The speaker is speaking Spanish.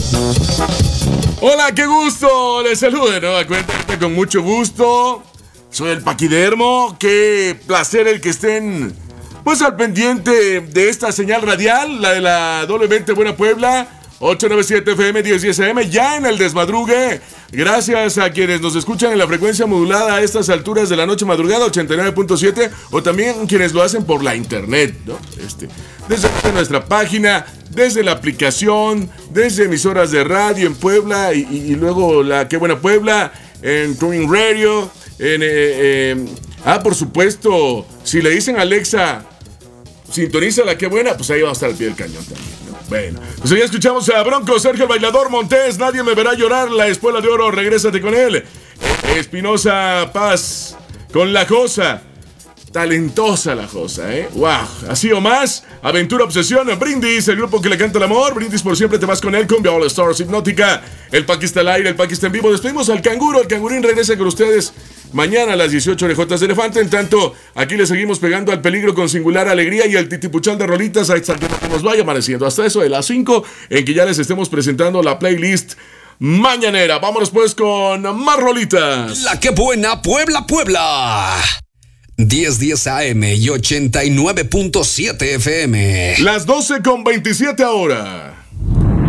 Hola, qué gusto, les saludo de nueva cuenta con mucho gusto. Soy el Paquidermo, qué placer el que estén pues al pendiente de esta señal radial, la de la doblemente Buena Puebla, 897 FM 1010 AM, ya en el desmadrugue. Gracias a quienes nos escuchan en la frecuencia modulada a estas alturas de la noche madrugada, 89.7, o también quienes lo hacen por la internet, ¿no? Desde nuestra página, desde la aplicación, desde emisoras de radio en Puebla y luego la Qué Buena Puebla, en Twin Radio, por supuesto, si le dicen a Alexa, sintoniza la Qué Buena, pues ahí va a estar al pie del cañón también, ¿no? Bueno, pues ya escuchamos a Bronco, Sergio el Bailador, Montés, Nadie me verá llorar, La Espuela de Oro, Regrésate con él, Espinosa Paz, con La Josa. Talentosa La Josa, ¡Wow! Así o más, Aventura Obsesión, Brindis, el grupo que le canta el amor, Brindis por siempre te vas con él, Cumbia All Stars, Hipnótica, el Paqui está al aire, el Paqui está en vivo. Despedimos al Canguro, el Cangurín regresa con ustedes mañana a las 18 orejotas de elefante. En tanto, aquí le seguimos pegando al peligro con singular alegría y el titipuchal de rolitas hasta que nos vaya amaneciendo. Hasta eso de las 5, en que ya les estemos presentando la playlist mañanera. Vámonos pues con más rolitas. La Qué Buena Puebla, Puebla. 1010 AM y 89.7 FM. Las 12:27 ahora.